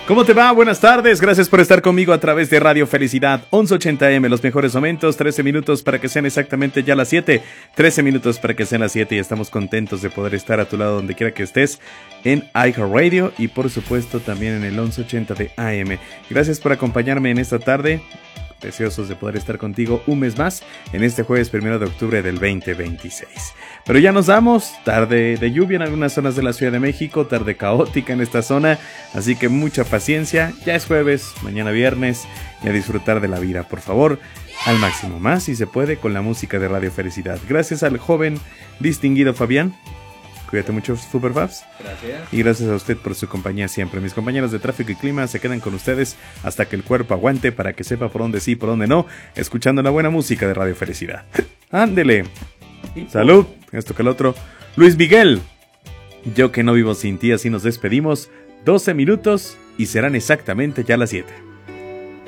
¿Cómo te va? Buenas tardes, gracias por estar conmigo a través de Radio Felicidad 1180M, los mejores momentos, 13 minutos para que sean exactamente ya las 7, 13 minutos para que sean las 7 y estamos contentos de poder estar a tu lado donde quiera que estés en iHeartRadio y por supuesto también en el 1180 de AM. Gracias por acompañarme en esta tarde. Deseosos de poder estar contigo un mes más en este jueves 1 de octubre del 2026. Pero ya nos vamos, tarde de lluvia en algunas zonas de la Ciudad de México, tarde caótica en esta zona, así que mucha paciencia, ya es jueves, mañana viernes y a disfrutar de la vida, por favor, al máximo, más si se puede con la música de Radio Felicidad. Gracias al joven distinguido Fabián. Cuídate mucho, Superfabs. Gracias. Y gracias a usted por su compañía siempre. Mis compañeros de tráfico y clima se quedan con ustedes hasta que el cuerpo aguante para que sepa por dónde sí, por dónde no, escuchando la buena música de Radio Felicidad. ¡Ándele! Salud, esto que el otro. Luis Miguel, yo que no vivo sin ti, así nos despedimos. 12 minutos y serán exactamente ya las 7.